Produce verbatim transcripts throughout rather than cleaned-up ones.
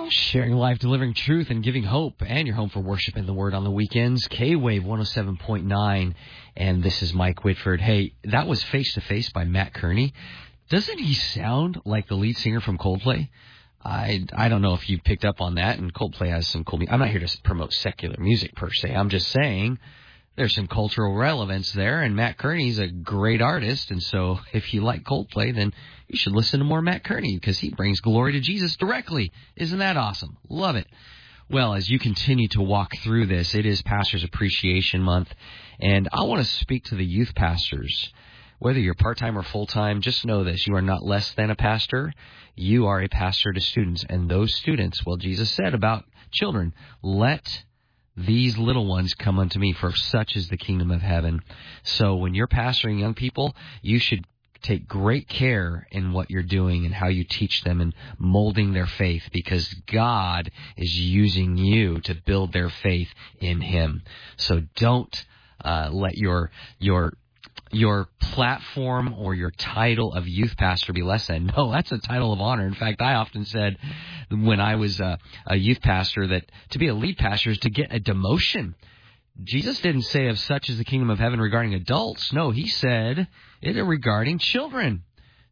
Sharing life, delivering truth, and giving hope, and your home for worship and the Word on the weekends. K-Wave one oh seven point nine, and this is Mike Whitford. Hey, that was Face to Face by Matt Kearney. Doesn't he sound like the lead singer from Coldplay? I, I don't know if you picked up on that, and Coldplay has some cool music. I'm not here to promote secular music per se. I'm just saying there's some cultural relevance there, and Matt Kearney's a great artist, and so if you like Coldplay, then you should listen to more Matt Kearney because he brings glory to Jesus directly. Isn't that awesome? Love it. Well, as you continue to walk through this, it is Pastors Appreciation Month, and I want to speak to the youth pastors. Whether you're part-time or full-time, just know this. You are not less than a pastor. You are a pastor to students, and those students, well, Jesus said about children, let these little ones come unto me, for such is the kingdom of heaven. So when you're pastoring young people, you should take great care in what you're doing and how you teach them and molding their faith, because God is using you to build their faith in Him. So don't uh, let your your your platform or your title of youth pastor be less than. No, that's a title of honor. In fact, I often said when I was a, a youth pastor that to be a lead pastor is to get a demotion. Jesus didn't say of such is the kingdom of heaven regarding adults. No, he said it regarding children.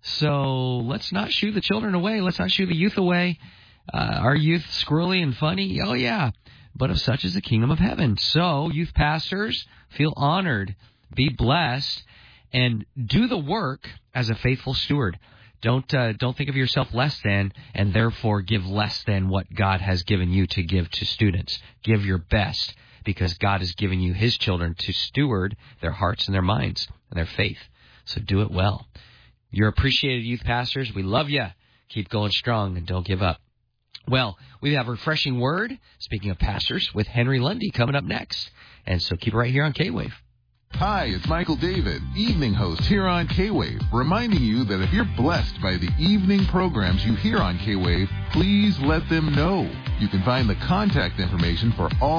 So let's not shoo the children away. Let's not shoo the youth away. Uh, are youth squirrely and funny? Oh, yeah. But of such is the kingdom of heaven. So youth pastors, feel honored. Be blessed, and do the work as a faithful steward. Don't uh, don't think of yourself less than, and therefore give less than what God has given you to give to students. Give your best, because God has given you His children to steward their hearts and their minds and their faith. So do it well. You're appreciated, youth pastors. We love you. Keep going strong and don't give up. Well, we have a refreshing word, speaking of pastors, with Henry Lundy coming up next. And so keep it right here on K-Wave. Hi, it's Michael David, evening host here on K-Wave, reminding you that if you're blessed by the evening programs you hear on K-Wave, please let them know. You can find the contact information for all